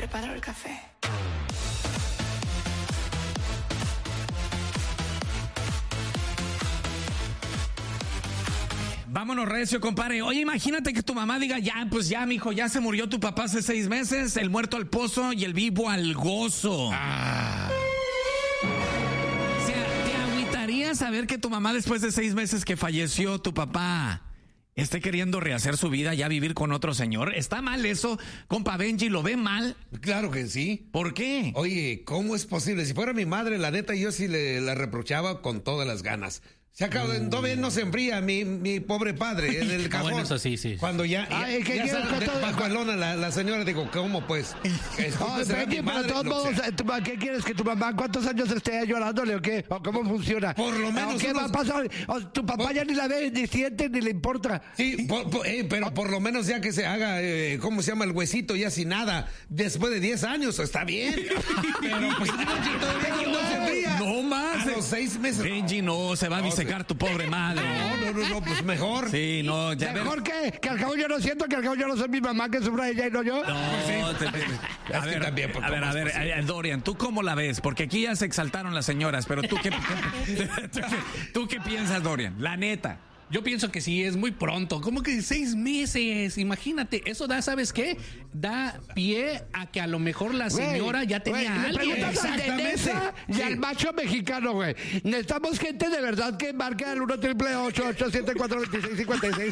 preparo el café. Vámonos recio, compadre. Oye, imagínate que tu mamá diga, ya, pues ya, mijo, ya se murió tu papá hace 6 meses, el muerto al pozo y el vivo al gozo. O sea, ¿te agüitaría saber que tu mamá después de 6 meses que falleció tu papá esté queriendo rehacer su vida, ya vivir con otro señor? ¿Está mal eso, compa Benji? ¿Lo ve mal? Claro que sí. ¿Por qué? Oye, ¿cómo es posible? Si fuera mi madre, la neta, yo sí la reprochaba con todas las ganas. Se acaba, todavía no se enfría mi pobre padre en el cajón. Bueno, eso sí. Cuando ya pajuelona la señora, digo, ¿cómo pues? Benji, pero de todos modos, ¿qué quieres que tu mamá, cuántos años esté llorándole o qué? ¿O cómo funciona? Por lo menos ¿Qué va a pasar? Tu papá ya ni la ve, ni siente, ni le importa. Sí, pero por lo menos ya que se haga, ¿cómo se llama? El huesito ya sin nada. Después de 10 años, está bien. Pero pues todavía no se enfría. No más. A los 6 meses. Benji, no, se va a disecar tu pobre madre. No, pues mejor. Sí, no, ya ¿Mejor qué? Que al cabo yo no siento, que al cabo yo no soy mi mamá, que sufra ella y no yo. No, a ver, Dorian, ¿tú cómo la ves? Porque aquí ya se exaltaron las señoras, pero ¿tú qué piensas, Dorian? La neta. Yo pienso que sí, es muy pronto. ¿Cómo que 6 meses? Imagínate, eso da, ¿sabes qué? Da pie a que a lo mejor la señora ya tenía a alguien. Exactamente. Y al macho mexicano, güey. Necesitamos gente de verdad que marque al 1-888-874-2656.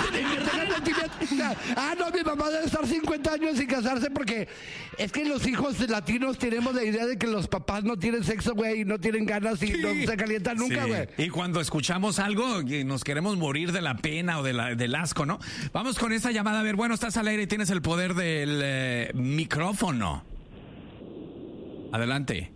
No, mi mamá debe estar 50 años sin casarse porque es que los hijos latinos tenemos la idea de que los papás no tienen sexo, güey, y no tienen ganas y no se calientan nunca, güey. Y cuando escuchamos algo y nos queremos morir de la pena o del asco, ¿no? Vamos con esa llamada. A ver, bueno, estás al aire y tienes el poder del micrófono. Adelante.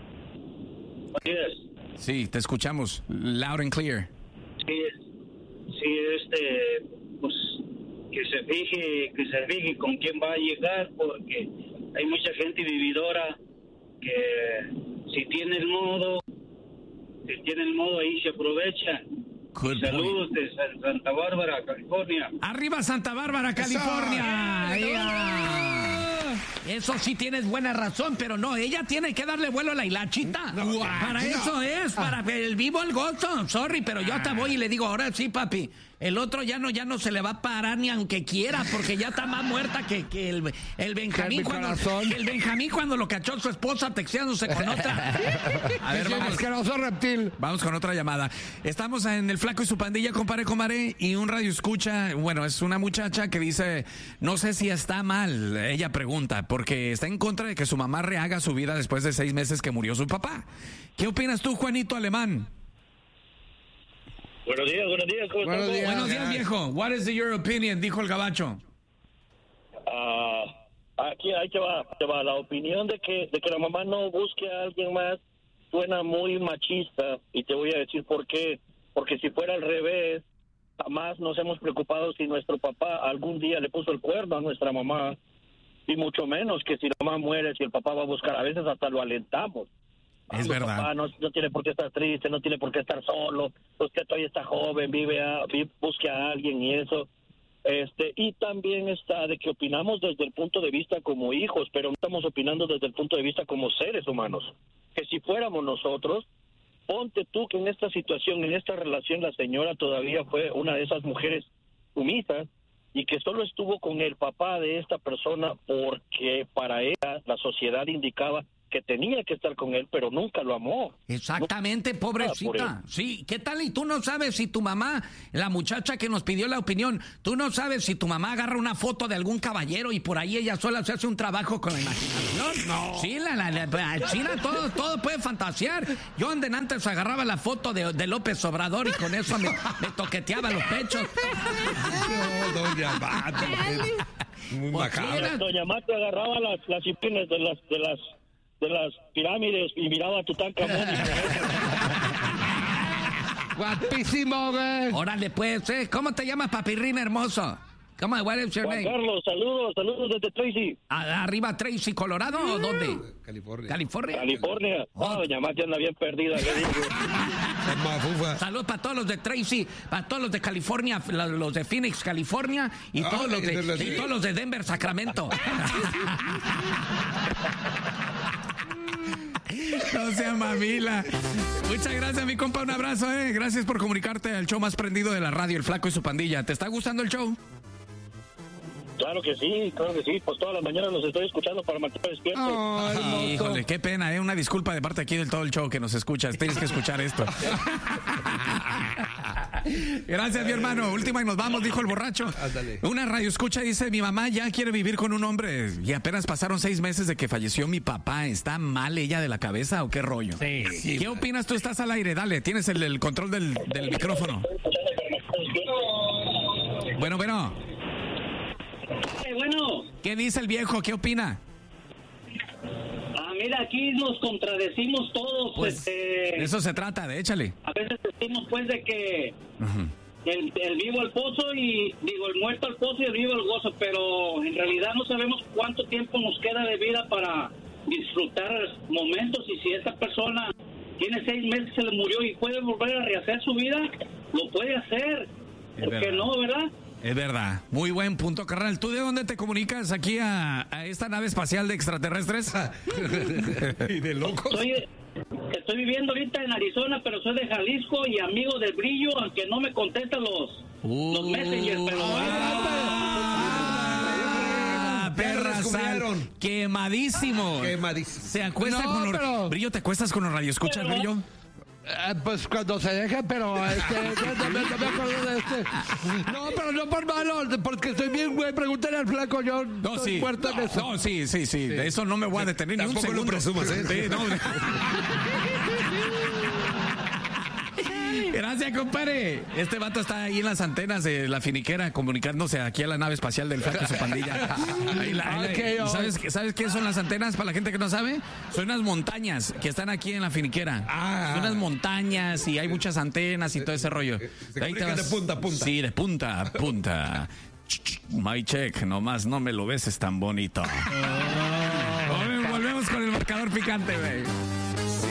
Sí, te escuchamos. Loud and clear. Sí, pues que se fije con quién va a llegar, porque hay mucha gente vividora que si tiene el modo ahí se aprovecha. Saludos de Santa Bárbara, California. ¡Arriba Santa Bárbara, California! Eso sí tienes buena razón, pero no, ella tiene que darle vuelo a la hilachita. Para eso es, para el vivo el gozo. Sorry, pero yo hasta voy y le digo, ahora sí, papi. El otro ya no se le va a parar ni aunque quiera, porque ya está más muerta que el Benjamín cuando lo cachó su esposa texteándose con otra. A ver, vamos. Asqueroso reptil. Vamos con otra llamada. Estamos en El Flaco y su pandilla, compadre, y un radio escucha, bueno, es una muchacha que dice, no sé si está mal, ella pregunta, porque está en contra de que su mamá rehaga su vida después de 6 meses que murió su papá. ¿Qué opinas tú, Juanito Alemán? Buenos días, ¿cómo estás? Buenos días, viejo. What is your opinion? Dijo el gabacho. Aquí ahí te va. La opinión de que la mamá no busque a alguien más suena muy machista, y te voy a decir por qué. Porque si fuera al revés, jamás nos hemos preocupado si nuestro papá algún día le puso el cuerno a nuestra mamá, y mucho menos que si la mamá muere, si el papá va a buscar, a veces hasta lo alentamos. Es verdad. Papá no tiene por qué estar triste, no tiene por qué estar solo, usted todavía está joven, busque a alguien y eso. Y también está de que opinamos desde el punto de vista como hijos, pero no estamos opinando desde el punto de vista como seres humanos. Que si fuéramos nosotros, ponte tú que en esta situación, en esta relación, la señora todavía fue una de esas mujeres sumisas y que solo estuvo con el papá de esta persona porque para ella la sociedad indicaba que tenía que estar con él, pero nunca lo amó. Exactamente, pobrecita. Sí, ¿qué tal? Y tú no sabes si tu mamá, la muchacha que nos pidió la opinión, tú no sabes si tu mamá agarra una foto de algún caballero y por ahí ella sola se hace un trabajo con la imaginación. No. Sí, China, todo puede fantasear. Yo antes agarraba la foto de López Obrador y con eso me toqueteaba los pechos. No, doña Mata. Muy macabra. Doña Mata agarraba las imágenes de las pirámides y miraba a Tutankamón. Guapísimo, güey. Órale, pues, ¿cómo te llamas, papirrín hermoso? ¿Cómo? What is your Juan name? Carlos, saludos desde Tracy. ¿Arriba Tracy, Colorado o dónde? California. California. Doña Mati anda bien perdida. Saludos para todos los de Tracy, para todos los de California, los de Phoenix, California, y todos los de Denver, Sacramento. No sea mamila. Muchas gracias, mi compa. Un abrazo, Gracias por comunicarte al show más prendido de la radio, El Flaco y su pandilla. ¿Te está gustando el show? Claro que sí. Pues todas las mañanas los estoy escuchando para mantener despierto. Híjole, qué pena, Una disculpa de parte aquí del todo el show que nos escuchas. Tienes que escuchar esto. Gracias, mi hermano. Última y nos vamos, dijo el borracho. Ándale. Una radio escucha dice: mi mamá ya quiere vivir con un hombre y apenas pasaron 6 meses de que falleció mi papá. ¿Está mal ella de la cabeza o qué rollo? Sí. ¿Qué opinas? Tú estás al aire, dale. Tienes el control del micrófono. Bueno. Bueno. ¿Qué dice el viejo? ¿Qué opina? Mira, aquí nos contradecimos todos. Pues de eso se trata, échale. A veces decimos pues de que el vivo al pozo y digo el muerto al pozo y el vivo al gozo, pero en realidad no sabemos cuánto tiempo nos queda de vida para disfrutar momentos, y si esta persona tiene 6 meses, se le murió y puede volver a rehacer su vida, lo puede hacer. ¿Por qué no, verdad? Es verdad. Muy buen punto, carnal. ¿Tú de dónde te comunicas aquí a esta nave espacial de extraterrestres? Y de locos. Estoy viviendo ahorita en Arizona, pero soy de Jalisco y amigo del Brillo, aunque no me contestan los messengers, pero... perra sal. Quemadísimo. Se acuesta con los... Brillo, ¿te acuestas con los radioescuchas, Brillo? Pues cuando se deje, pero no me acuerdo de No, pero no por malo, porque estoy bien, güey. Pregúntale al Flaco, yo estoy muerto en eso. No, sí. De eso no me voy a detener ni un segundo. Lo presumas, Sí, no. Gracias, compadre. Este vato está ahí en las antenas de la finiquera comunicándose aquí a la nave espacial del Flaco y su pandilla. ¿Sabes qué son las antenas para la gente que no sabe? Son unas montañas que están aquí en la finiquera. Son unas montañas y hay muchas antenas y todo ese rollo. Ahí te vas de punta a punta. Sí, de punta a punta. My check, nomás no me lo beses tan bonito. Volvemos con el marcador picante, güey.